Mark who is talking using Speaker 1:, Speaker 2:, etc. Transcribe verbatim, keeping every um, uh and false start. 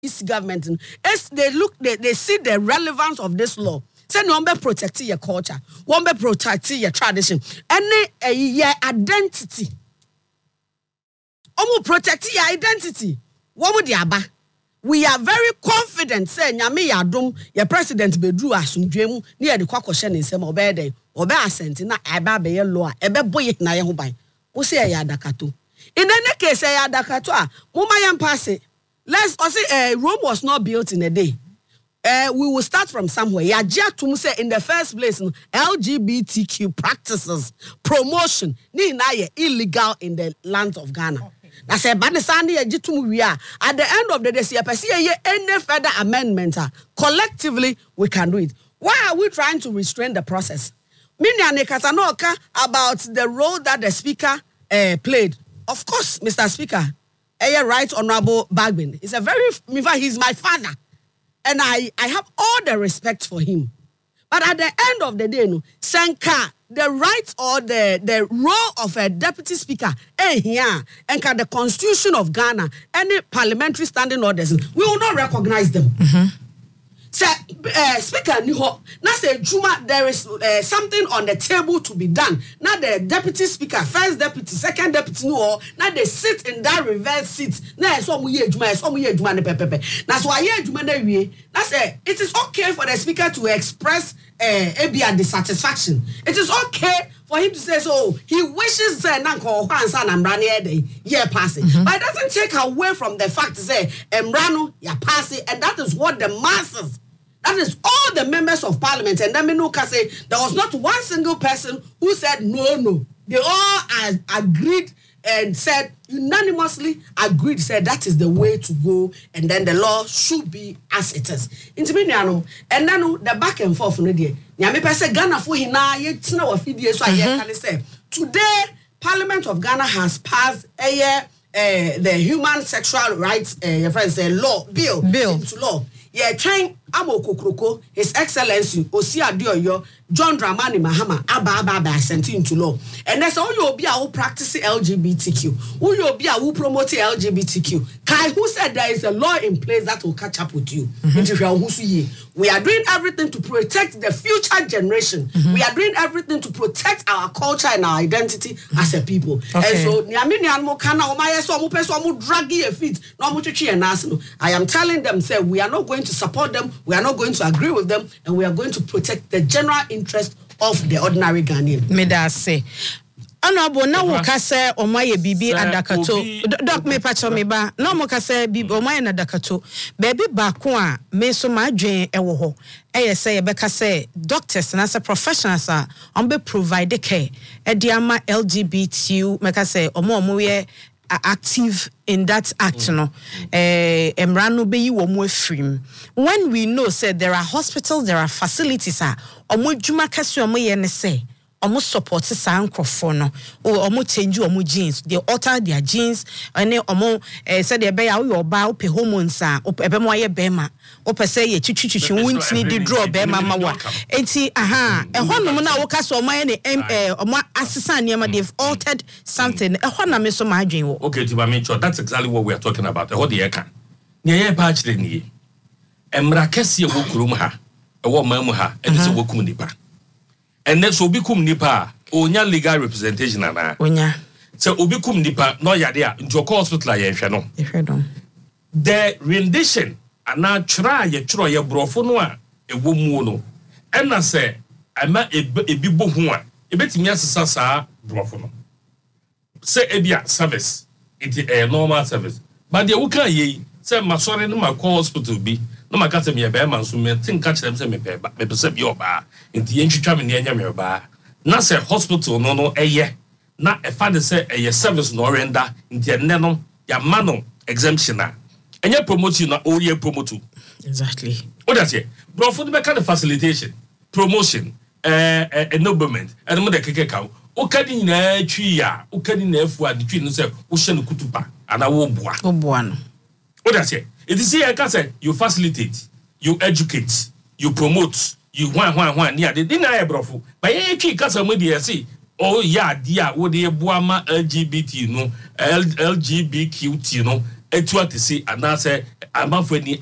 Speaker 1: East government, as they look, they, they see the relevance of this law. Say no one protect your culture, one be protect your tradition, any uh, your identity. Omo protect your identity. What would yaba? We are very confident. Say nyame yadom your president bedru asundwemu near the kwakoshe ne nsem obede obe asenti na eba be ye law ebe boye na ye ho ban. Wo say ya dakato. In any case ya dakato a mo ma yam pass. Let's also uh, Rome was not built in a day. Uh, we will start from somewhere. Yajia to say in the first place, L G B T Q practices promotion ni na ye illegal in the lands of Ghana. I said, but the Sunday at the end of the day, see any further amendment. Collectively, we can do it. Why are we trying to restrain the process? Mini Katanoka about the role that the speaker uh, played. Of course, Mister Speaker, a right honorable Bagbin is a very, he's my father. And I, I have all the respect for him. But at the end of the day, no, Senka, the rights or the, the role of a deputy speaker, eh, here, and can the constitution of Ghana, any parliamentary standing orders, we will not recognize them. Mm-hmm. Say, uh, speaker, now say, Juma, there is uh, something on the table to be done. Now the deputy speaker, first deputy, second deputy, no, now they sit in that reverse seat. Now so we Juma, so we Juma ne pepepe. That's why ye Juma ne we. Now say it is okay for the speaker to express uh, a be dissatisfaction. It is okay for him to say so. He wishes say nanko Juan and Mrani year passing, but it doesn't take away from the fact to say Mrano ya passing, and that is what the masses. That is all the members of parliament. And then Menuka say there was not one single person who said no, no. They all uh, agreed and said, unanimously agreed, said that is the way to go. And then the law should be as it is. And then the back and forth. Today, Parliament of Ghana has passed a year, uh, the human sexual rights uh, friends, uh, law bill, bill into law. Yeah, trying Amo Kokroko, His Excellency Osia Dioyo, John Dramani Mahama, Abba Abba sent into law. And that's all you'll be a who practice L G B T Q. Who you'll be a who promote L G B T Q. Kai, who said there is a law in place that will catch up with you. Mm-hmm. We are doing everything to protect the future generation. Mm-hmm. We are doing everything to protect our culture and our identity mm-hmm. as a people. Okay. And so, I am telling them, say, we are not going to support them. We are not going to agree with them, and we are going to protect the general interest of the ordinary Ghanaian.
Speaker 2: Me da say. Honorable, now we can say Omaye Bibi Adakato. Doc me pacho me ba. No mo can say Bibi Omaye Adakato. Baby bakwa me so ma dwen ewo ho. Eye say e beka say doctors and as a professionals are on be provide care. E di ama L G B T Q me ka say omo omo ye active in that act, no. Eh, emrano be you omo efrim. When we know, said there are hospitals, there are facilities, ah, omo juma kasu omo ye ne say, omo support sa nkrofo no, or omo change omo genes, they alter their genes, and omo eh said they be ya wo ba ope hormones ah, ebe mo ye bema, ope say ye chichichichi wuntini di draw bema mawa. Enti aha, e hono na wo kaso omo ye ne eh omo asesa niam they've altered something. E hona me so ma adwen wo.
Speaker 3: Okay, Tiba Mitchell, that's exactly what we are talking about. What the can. Nya ye ba chire ni. Emra kese wo kurum ha, e wo mamu ha, e se wo kum nipa. And then so obi kum nipa, onya legal representation ana.
Speaker 2: Onya.
Speaker 3: So obi kum nipa no ya dia, njo call hospital ye hwe no.
Speaker 2: E hwe don.
Speaker 3: The rendition ana try ye tro ye brofo no a e wo mu no. E na se ama ebi bo hu a, e betimi asesa saa brofo no. Say ebia service, it is a normal service. But the wuka ye say masori no ma call hospital bi. No ma kase me be man so me think catch them say me be me be say bi oba nti ye ntwitwa me ne anya me oba na say hospital no no eye na e fa de say eye service no render nti enne no ya ma no exemption na enye promote na o ye promote
Speaker 2: exactly
Speaker 3: what that say bro for the kind of facilitation promotion eh uh, enablement and mo de keke ka o kadi na twi ya o kadi na afu ade twi no say o hye no kutupa ana wo boa
Speaker 2: wo boa no
Speaker 3: what that say it is here I can say you facilitate, you educate, you promote, you one one one near the dinner brofo. But ye ki kasa mo dey say oh yeah dia wo dey boama L G B T no L G B T no etu atisi anase amanfo ni